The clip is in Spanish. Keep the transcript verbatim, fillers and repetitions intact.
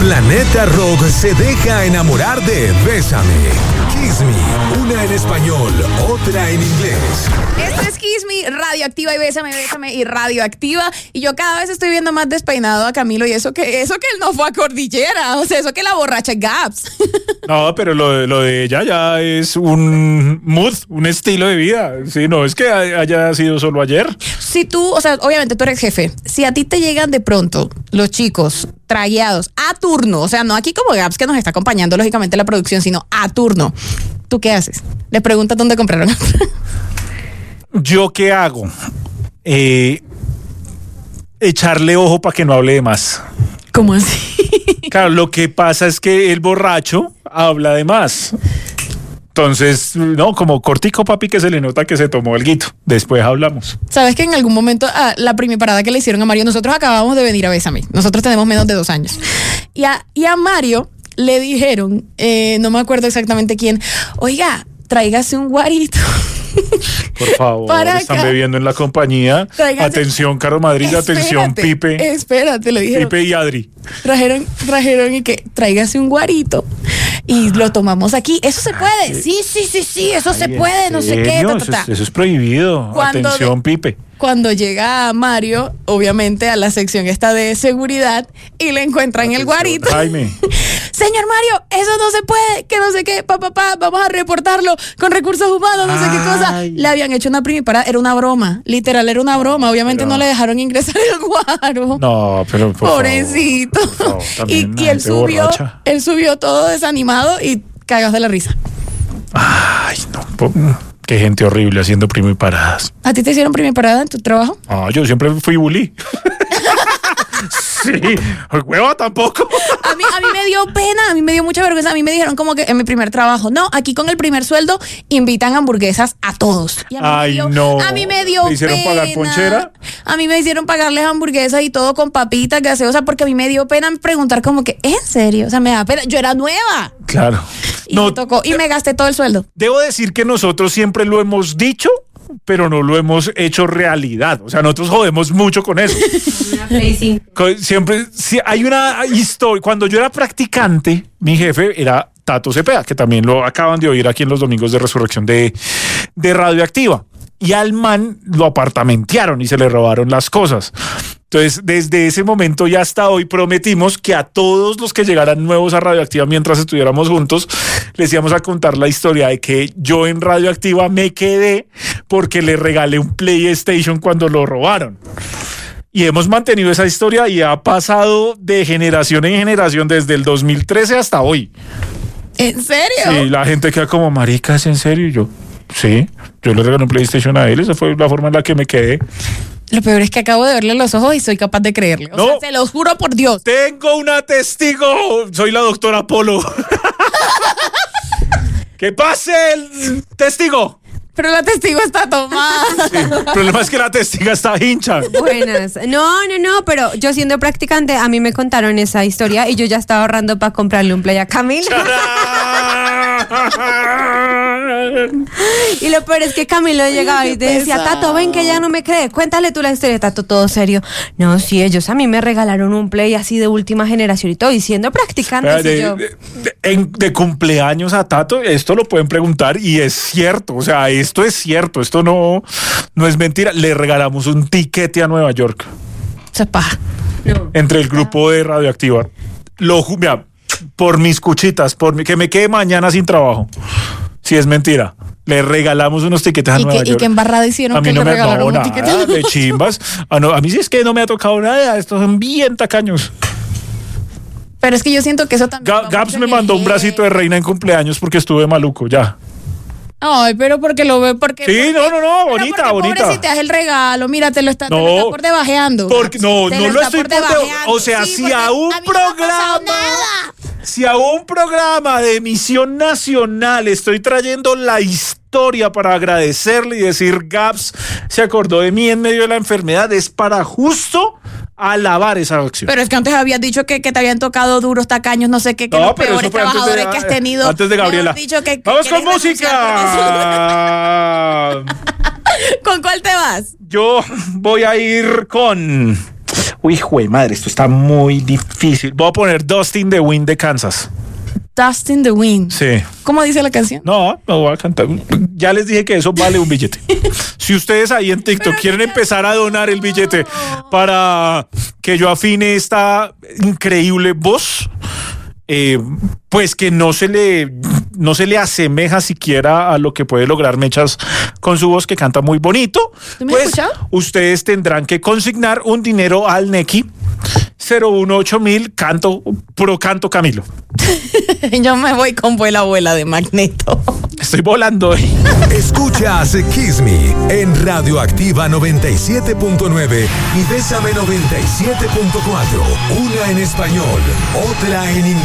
Planeta Rock se deja enamorar de Bésame. Kiss Me, una en español, otra en inglés. Esto es Kiss Me, Radioactiva y Bésame, Bésame y Radioactiva. Y yo cada vez estoy viendo más despeinado a Camilo. Y eso que eso que él no fue a Cordillera. O sea, eso que la borracha es Gaps. No, pero lo, lo de ella ya es un mood, un estilo de vida. Sí, no es que haya sido solo ayer. Si tú, o sea, obviamente tú eres jefe. Si a ti te llegan de pronto los chicos tragueados a turno, o sea, no aquí como Gaps que nos está acompañando lógicamente la producción, sino a turno, ¿tú qué haces? Le preguntas dónde compraron. ¿Yo qué hago? Eh, echarle ojo para que no hable de más. ¿Cómo así? Claro, lo que pasa es que el borracho habla de más. Entonces, no, como cortico, papi, que se le nota que se tomó alguito. Después hablamos. ¿Sabes que en algún momento ah, la primiparada que le hicieron a Mario, nosotros acabamos de venir a Bésame, nosotros tenemos menos de dos años, y a, y a Mario le dijeron, eh, no me acuerdo exactamente quién, oiga, tráigase un guarito. Por favor, Para están acá. bebiendo en la compañía. Tráigase. Atención, Caro Madrid, Espérate, atención, Pipe. Espérate, le dijeron. Pipe y Adri. Trajeron, trajeron y que tráigase un guarito y lo tomamos aquí. Eso se puede. Sí, sí, sí, sí, eso Ay, se ¿en puede, no sé qué. serio? ta, ta, Eso, ta. es, eso es prohibido. Cuando Atención, de- Pipe. Cuando llega Mario, obviamente a la sección esta de seguridad y le encuentran Atención, el guarito. Jaime. Señor Mario, eso no se puede, que no sé qué, papá, papá, vamos a reportarlo con recursos humanos, no sé qué cosa. Ay. Le habían hecho una primiparada, era una broma, literal, era una broma. Obviamente pero- no le dejaron ingresar el guaro. No, pero por Pobrecito. favor, por favor, y también y la él gente subió, borracha. él subió todo desanimado y cagados de la risa. Ay, no. po- Qué gente horrible haciendo primo y paradas. ¿A ti te hicieron primiparada en tu trabajo? Ah, yo siempre fui bully. Sí, hueva tampoco. A mí, a mí me dio pena, a mí me dio mucha vergüenza. A mí me dijeron como que en mi primer trabajo, no, aquí con el primer sueldo invitan hamburguesas a todos. Y a mí Ay, me dio, no. A mí me dio ¿Te hicieron pena. pagar ponchera? A mí me hicieron pagarles hamburguesas y todo con papitas gaseosas porque a mí me dio pena preguntar como que, ¿en serio? O sea, me da pena. Yo era nueva. Claro. Y No, me tocó, y me gasté todo el sueldo. debo decir que nosotros siempre lo hemos dicho, pero no lo hemos hecho realidad. O sea, nosotros jodemos mucho con eso. Co- Siempre, si hay una historia. Cuando yo era practicante, mi jefe era Tato Cepeda, que también lo acaban de oír aquí en los domingos de resurrección de, de Radioactiva. Y al man lo apartamentearon y se le robaron las cosas. Entonces, desde ese momento y hasta hoy prometimos que a todos los que llegaran nuevos a Radioactiva mientras estuviéramos juntos, les íbamos a contar la historia de que yo en Radioactiva me quedé porque le regalé un PlayStation cuando lo robaron. Y hemos mantenido esa historia y ha pasado de generación en generación desde el dos mil trece hasta hoy. ¿En serio? Sí, la gente queda como, marica, ¿es en serio? Y yo, sí, yo le regalé un PlayStation a él, esa fue la forma en la que me quedé. Lo peor es que acabo de verle los ojos y soy capaz de creerle. O No. sea, se los juro por Dios. Tengo una testigo, soy la doctora Polo. ¡Que pase el testigo! Pero la testigo está tomada. Sí, el problema es que la testiga está hincha. Buenas. No, no, no, pero yo siendo practicante, a mí me contaron esa historia y yo ya estaba ahorrando para comprarle un play a Camilo. Y lo peor es que Camilo llegaba y te decía, pesado. Tato, ven que ya no me cree, cuéntale tú la historia. Tato, todo serio. No, sí, ellos a mí me regalaron un play así de última generación y todo, y siendo practicante, Vea, de, y yo, de- de- en- de cumpleaños a Tato, esto lo pueden preguntar y es cierto, o sea, esto es cierto, esto no, no es mentira. Le regalamos un tiquete a Nueva York O sea, paja. no. entre el grupo de Radioactiva. Lo ju- mira, por mis cuchitas, por mi, que me quede mañana sin trabajo. Si es mentira. Le regalamos unos tiquetes a ¿Y Nueva qué, York. ¿Y qué embarrada hicieron A mí que no le me regalaron no, un tiquete? nada, de chimbas. Ah, no, a mí sí es que no me ha tocado nada. Estos son bien tacaños. Pero es que yo siento que eso también. Ga- va Gaps mucho me en el mandó un jefe. bracito de reina en cumpleaños porque estuve maluco, ya. Ay, pero porque lo ve, porque. Sí, porque- no, no, no, pero bonita, porque, bonita. Pobre, si te das el regalo, mira, te lo está, te lo está por debajeando. Porque, no, Te no lo está estoy por debajeando. debajeando. O sea, Sí, si porque a un a mí no me ha pasado programa, nada. si a un programa de emisión nacional estoy trayendo la historia para agradecerle y decir, Gaps se acordó de mí en medio de la enfermedad, es para justo alabar esa acción. Pero es que antes habías dicho que, que te habían tocado duros, tacaños, no sé qué, que No, los pero peores eso fue antes de- trabajadores que has tenido. antes de Gabriela. Me has dicho que- que ¡Vamos con quieres renunciar música! ¿Con cuál te vas? Yo voy a ir con Uy, jue madre, esto está muy difícil. Voy a poner Dust in the Wind de Kansas. Dust in the Wind. Sí. ¿Cómo dice la canción? No, no voy a cantar. Ya les dije que eso vale un billete. Si ustedes ahí en TikTok quieren empezar a donar el billete para que yo afine esta increíble voz, eh, pues que no se le no se le asemeja siquiera a lo que puede lograr Mechas con su voz, que canta muy bonito, ¿Tú me has pues escuchado? ustedes tendrán que consignar un dinero al Nequi cero uno ocho mil canto, puro canto Camilo. Yo me voy con Vuela Abuela de Magneto. Estoy volando hoy. Escuchas Kiss Me en Radioactiva noventa y siete punto nueve y Bésame noventa y siete punto cuatro. Una en español, otra en inglés.